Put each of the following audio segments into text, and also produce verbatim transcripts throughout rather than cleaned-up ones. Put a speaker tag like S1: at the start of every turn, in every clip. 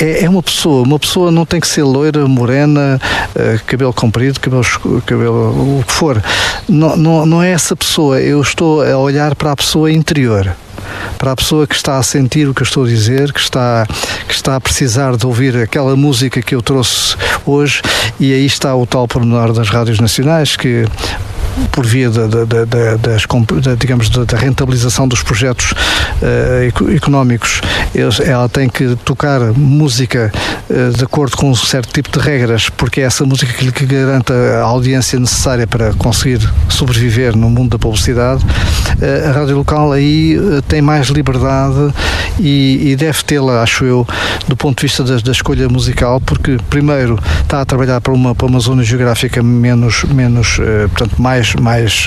S1: é, é uma pessoa, uma pessoa não tem que ser loira, morena, uh, cabelo comprido, cabelo, cabelo, o que for. Não, não, não é essa pessoa. Eu estou a olhar para a pessoa interior, para a pessoa que está a sentir o que eu estou a dizer, que está, que está a precisar de ouvir aquela música que eu trouxe hoje, e aí está o tal pormenor das rádios nacionais, que por via da, da, da, das, da, digamos, da rentabilização dos projetos uh, económicos, ela tem que tocar música uh, de acordo com um certo tipo de regras, porque é essa música que lhe garante a audiência necessária para conseguir sobreviver no mundo da publicidade. Uh, a rádio local aí uh, tem mais liberdade e, e deve tê-la, acho eu, do ponto de vista da, da escolha musical, porque primeiro está a trabalhar para uma, para uma zona geográfica menos, menos uh, portanto, mais mais,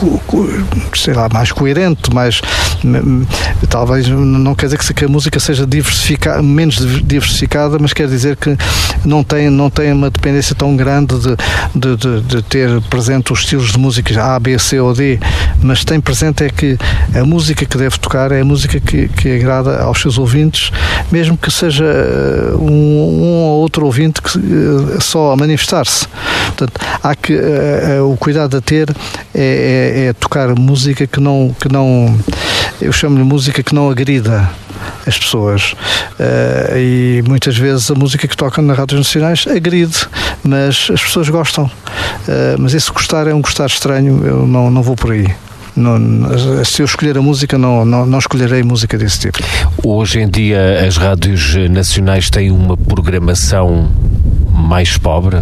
S1: sei lá, mais coerente, mais, talvez, não quer dizer que a música seja diversificada, menos diversificada, mas quer dizer que não tem, não tem uma dependência tão grande de, de, de, de ter presente os estilos de música A, B, C ou D, mas tem presente é que a música que deve tocar é a música que, que agrada aos seus ouvintes, mesmo que seja um, um ou outro ouvinte que, só a manifestar-se. Portanto, há que uh, uh, o cuidado a ter é, é, é tocar música que não, que não, eu chamo-lhe música que não agrida as pessoas, uh, e muitas vezes a música que toca nas rádios nacionais agride, mas as pessoas gostam, uh, mas esse gostar é um gostar estranho, eu não, não vou por aí. Não, se eu escolher a música, não, não, não escolherei música desse tipo.
S2: Hoje em dia as rádios nacionais têm uma programação mais pobre?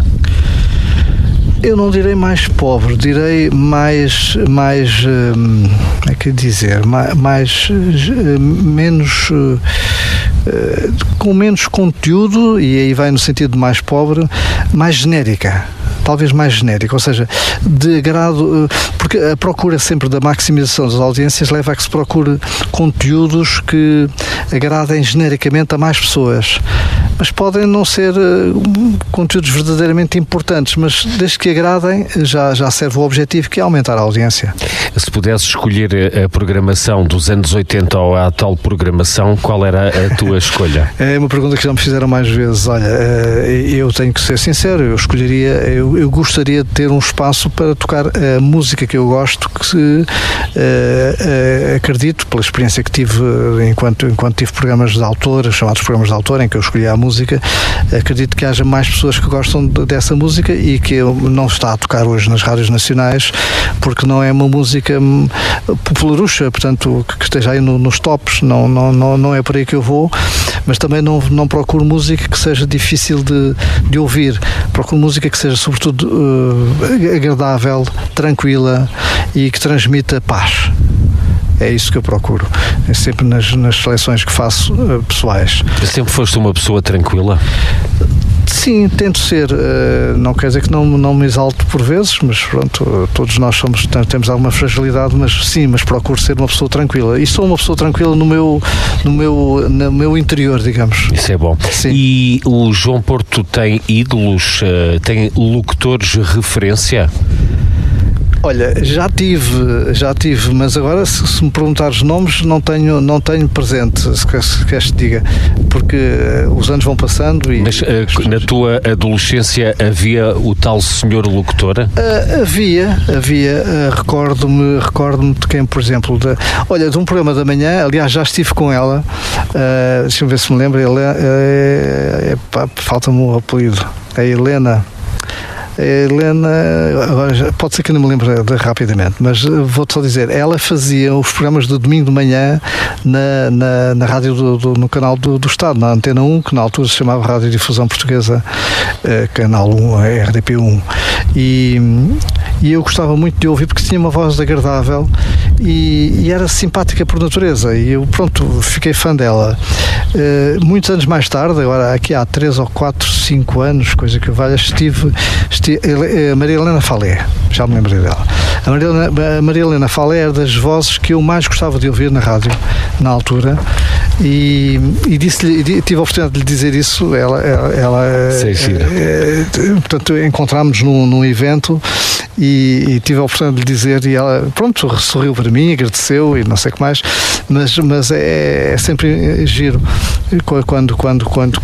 S1: Eu não direi mais pobre, direi mais, mais como é que dizer, mais, mais menos, com menos conteúdo, e aí vai no sentido de mais pobre, mais genérica. Talvez mais genérico, ou seja, de agrado, porque a procura sempre da maximização das audiências leva a que se procure conteúdos que agradem genericamente a mais pessoas, mas podem não ser conteúdos verdadeiramente importantes, mas desde que agradem já, já serve o objetivo, que é aumentar a audiência.
S2: Se pudesse escolher a programação dos anos oitenta ou a atual programação, qual era a tua escolha?
S1: É uma pergunta que já me fizeram mais vezes. Olha, eu tenho que ser sincero, eu escolheria, eu Eu gostaria de ter um espaço para tocar a música que eu gosto, que uh, uh, acredito, pela experiência que tive enquanto, enquanto tive programas de autor, chamados programas de autor, em que eu escolhia a música, acredito que haja mais pessoas que gostam de, dessa música e que não está a tocar hoje nas rádios nacionais, porque não é uma música popularucha, portanto, que esteja aí no, nos tops, não, não, não, não é por aí que eu vou, mas também não, não procuro música que seja difícil de, de ouvir, procuro música que seja sobretudo uh, agradável, tranquila e que transmita paz. É isso que eu procuro, é sempre nas, nas seleções que faço uh, pessoais.
S2: Sempre foste uma pessoa tranquila?
S1: Sim, tento ser, uh, não quer dizer que não, não me exalte por vezes, mas pronto, uh, todos nós somos, temos alguma fragilidade, mas sim, mas procuro ser uma pessoa tranquila, e sou uma pessoa tranquila no meu, no meu, no meu interior, digamos.
S2: Isso é bom.
S1: Sim.
S2: E o João Porto tem ídolos, uh, tem locutores de referência?
S1: Olha, já tive, já tive, mas agora se, se me perguntares nomes não tenho, não tenho presente, se queres, se queres te diga, porque uh, os anos vão passando e...
S2: Mas uh, na tua adolescência havia o tal senhor locutora?
S1: Uh, havia, havia, uh, recordo-me, recordo-me de quem, por exemplo, de, olha, de um programa da manhã, aliás já estive com ela, uh, deixa-me ver se me lembro, ele, é, é, pá, falta-me o apelido, a Helena... A Helena, agora pode ser que não me lembre rapidamente, mas vou-te só dizer, ela fazia os programas de domingo de manhã na, na, na rádio do, do, no canal do, do Estado, na Antena um, que na altura se chamava Rádio Difusão Portuguesa, eh, Canal um, a R D P um, e, e eu gostava muito de ouvir porque tinha uma voz agradável e, e era simpática por natureza, e eu pronto, fiquei fã dela. Eh, muitos anos mais tarde, agora aqui há três ou quatro, cinco anos, coisa que valha, estive, estive a Maria Helena Falé, já me lembrei dela. A Maria Helena, a Maria Helena Falé era das vozes que eu mais gostava de ouvir na rádio, na altura, e, e disse-lhe, tive a oportunidade de lhe dizer isso. Ela, ela, ela
S2: é,
S1: é, portanto, encontrámos-nos num, num evento e, e tive a oportunidade de lhe dizer, e ela, pronto, sorriu para mim, agradeceu e não sei o que mais, mas, mas é, é sempre giro quando, quando, quando,